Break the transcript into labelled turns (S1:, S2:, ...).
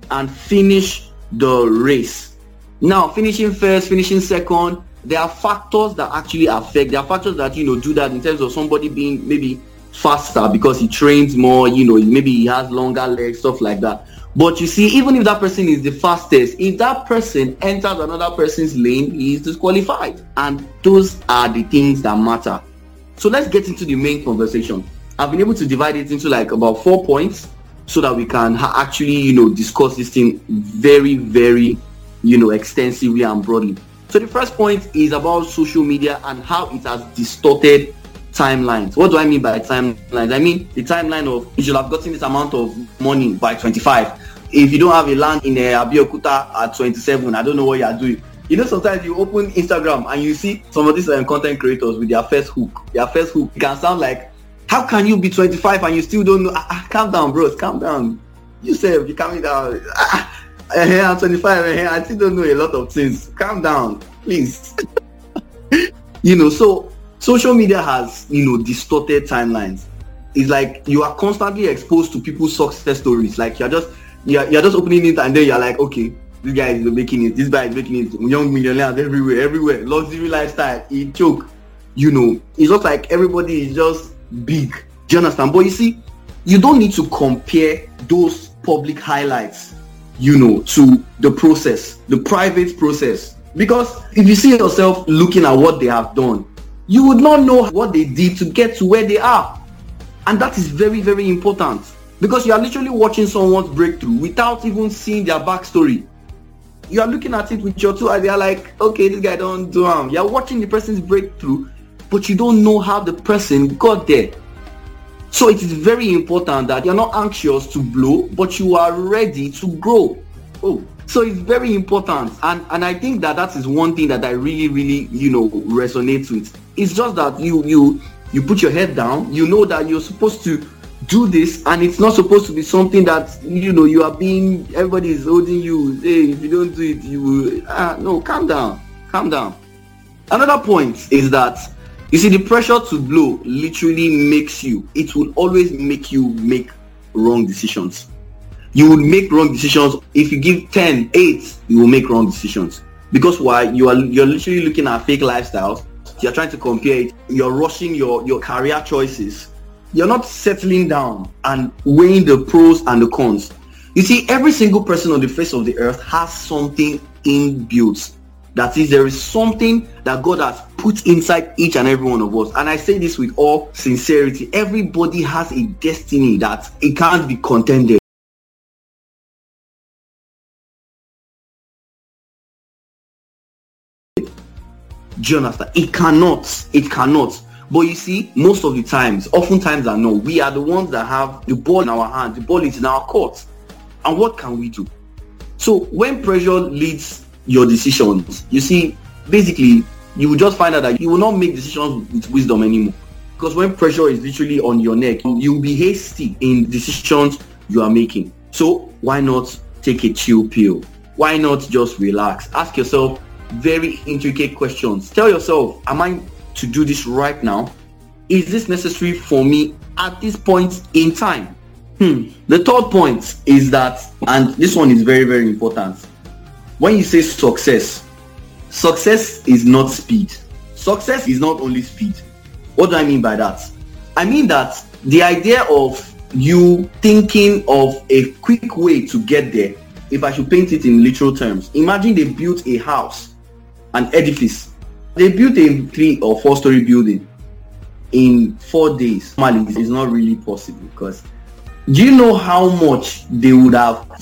S1: and finish the race. Now, finishing first, finishing second, there are factors that actually affect. There are factors that, do that in terms of somebody being maybe faster because he trains more, maybe he has longer legs, stuff like that. But you see, even if that person is the fastest, if that person enters another person's lane, he is disqualified. And those are the things that matter. So let's get into the main conversation. I've been able to divide it into like about 4 points so that we can actually, discuss this thing very, very, extensively and broadly. So the first point is about social media and how it has distorted timelines. What do I mean by timelines? I mean the timeline of you should have gotten this amount of money by 25. If you don't have a land in Abeokuta at 27, I don't know what you are doing. Sometimes you open Instagram and you see some of these content creators with their first hook. Their first hook can sound like, how can you be 25 and you still don't know? Calm down, bros. Calm down. You say you're calming down. I'm 25. I still don't know a lot of things. Calm down, please. So social media has, distorted timelines. It's like you are constantly exposed to people's success stories. Like you're just opening it and then you're like, okay, this guy is making it. This guy is making it. Young millionaires everywhere. Luxury lifestyle. He choke. It looks like everybody is just big. Do you understand? But you see, you don't need to compare those public highlights, to the process, the private process. Because if you see yourself looking at what they have done, you would not know what they did to get to where they are. And that is very, very important. Because you are literally watching someone's breakthrough without even seeing their backstory. You are looking at it with your two eyes. They are like, okay, this guy don't do harm. You are watching the person's breakthrough, but you don't know how the person got there. So it is very important that you're not anxious to blow, but you are ready to grow. So it's very important. And I think that is one thing that I really, really, resonate with. It's just that you put your head down, you know that you're supposed to do this, and it's not supposed to be something that, you are being, everybody is holding you. Hey, if you don't do it, you will, no, calm down. Another point is that, you see, the pressure to blow literally it will always make you make wrong decisions. You will make wrong decisions. If you give 10, 8, you will make wrong decisions. Because why? You're literally looking at fake lifestyles. You're trying to compare it. You're rushing your career choices. You're not settling down and weighing the pros and the cons. You see, every single person on the face of the earth has something inbuilt. That is, there is something that God has put inside each and every one of us. And I say this with all sincerity. Everybody has a destiny that it can't be contended. Jonathan, it cannot. But you see, most of the times, oftentimes I know, we are the ones that have the ball in our hands. The ball is in our court. And what can we do? So when pressure leads your decisions, you see, basically, you will just find out that you will not make decisions with wisdom anymore. Because when pressure is literally on your neck, you will be hasty in decisions you are making. So why not take a chill pill? Why not just relax? Ask yourself very intricate questions. Tell yourself, am I to do this right now? Is this necessary for me at this point in time? The third point is that, and this one is very, very important. When you say success is not speed. Success is not only speed. What do I mean by that? I mean that the idea of you thinking of a quick way to get there, if I should paint it in literal terms, imagine they built a house, an edifice. They built a 3 or 4 story building in 4 days. Normally, it's not really possible, because do you know how much they would have